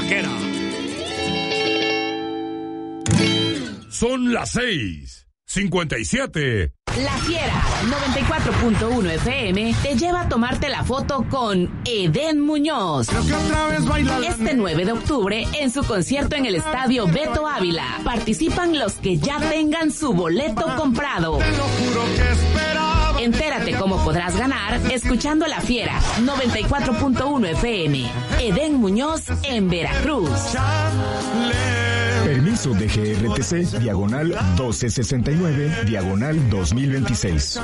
Tibaquera. Son las 6:57. La Fiera 94.1 FM te lleva a tomarte la foto con Edén Muñoz. Este 9 de octubre en su concierto en el Estadio Beto Ávila. Participan los que ya tengan su boleto comprado. Entérate cómo podrás ganar escuchando La Fiera 94.1 FM. Edén Muñoz en Veracruz. Permiso de GRTC, diagonal 1269, diagonal 2026.